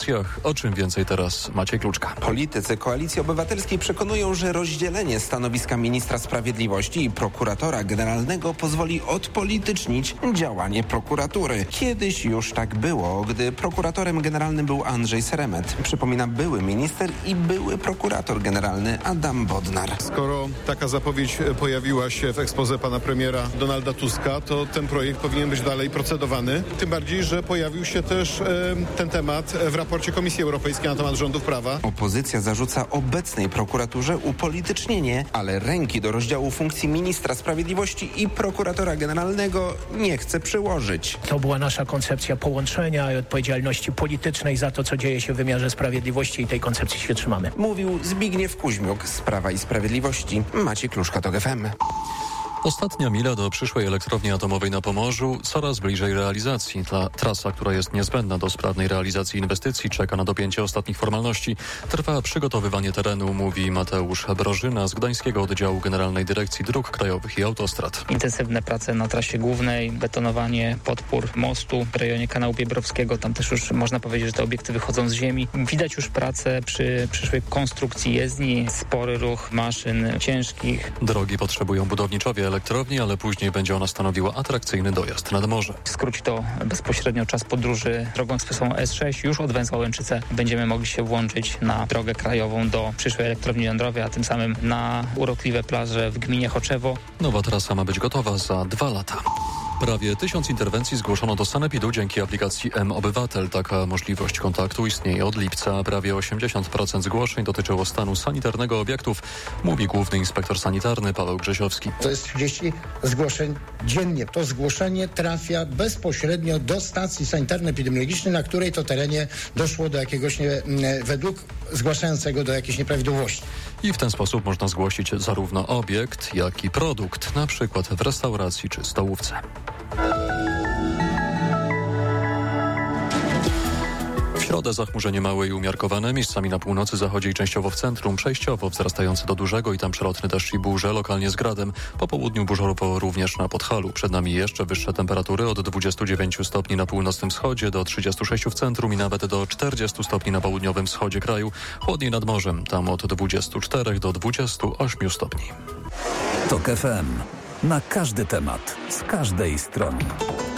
inwestycjach. O czym więcej teraz Maciej Kluczka. Politycy Koalicji Obywatelskiej przekonują, że rozdzielenie stanowiska ministra sprawiedliwości i prokuratora generalnego pozwoli odpolitycznić działanie prokuratury. Kiedyś już tak było, gdy prokuratorem generalnym był Andrzej Seremet. Przypomina były minister i były prokurator generalny Adam Bodnar. Skoro taka zapowiedź pojawiła się w exposé pana premiera Donalda Tuska, to ten projekt powinien być dalej procedowany. Tym bardziej, że pojawił się też ten temat w raporcie Komisji Europejskiej na temat rządów prawa. Opozycja zarzuca obecnej prokuraturze upolitycznienie, ale ręki do rozdziału funkcji ministra sprawiedliwości i prokuratora generalnego nie chce przyłożyć. To była nasza koncepcja połączenia i odpowiedzialności politycznej za to, co dzieje się w wymiarze sprawiedliwości i tej koncepcji się trzymamy. Mówił Zbigniew Kuźmiuk z Prawa i Sprawiedliwości. Maciej Kluczka, TOK FM. Ostatnia mila do przyszłej elektrowni atomowej na Pomorzu coraz bliżej realizacji. Trasa, która jest niezbędna do sprawnej realizacji inwestycji, czeka na dopięcie ostatnich formalności. Trwa przygotowywanie terenu, mówi Mateusz Brożyna z Gdańskiego Oddziału Generalnej Dyrekcji Dróg Krajowych i Autostrad. Intensywne prace na trasie głównej, betonowanie podpór mostu w rejonie kanału Biebrowskiego. Tam też już można powiedzieć, że te obiekty wychodzą z ziemi. Widać już pracę przy przyszłej konstrukcji jezdni, spory ruch maszyn ciężkich. Drogi potrzebują budowniczowie elektrowni, ale później będzie ona stanowiła atrakcyjny dojazd nad morze. Skróci to bezpośrednio czas podróży drogą ekspresową S6. Już od węzła Łęczyce będziemy mogli się włączyć na drogę krajową do przyszłej elektrowni jądrowej, a tym samym na urokliwe plaże w gminie Choczewo. Nowa trasa ma być gotowa za 2 lata. Prawie 1000 interwencji zgłoszono do sanepidu dzięki aplikacji mObywatel. Taka możliwość kontaktu istnieje od lipca. Prawie 80% zgłoszeń dotyczyło stanu sanitarnego obiektów, mówi główny inspektor sanitarny Paweł Grzesiowski. To jest 30 zgłoszeń dziennie. To zgłoszenie trafia bezpośrednio do stacji sanitarno-epidemiologicznej, na której to terenie doszło do jakiegoś, według zgłaszającego, do jakiejś nieprawidłowości. I w ten sposób można zgłosić zarówno obiekt, jak i produkt, na przykład w restauracji czy stołówce. W środę zachmurzenie małe i umiarkowane, miejscami na północy, zachodzie i częściowo w centrum, przejściowo wzrastający do dużego i tam przelotny deszcz i burze, lokalnie z gradem. Po południu burzowo również na Podhalu. Przed nami jeszcze wyższe temperatury od 29 stopni na północnym wschodzie do 36 w centrum i nawet do 40 stopni na południowym wschodzie kraju. Chłodniej nad morzem, tam od 24 do 28 stopni. TOK FM. Na każdy temat, z każdej strony.